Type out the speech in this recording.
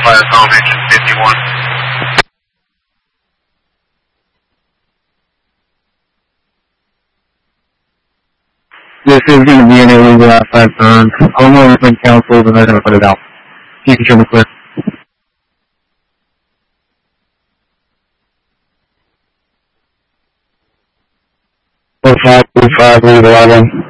fire elevation 51. This is going to be an illegal outside burn. Homeowners been counseled and they're going to put it out. You can show me clear. 0535, leave 11.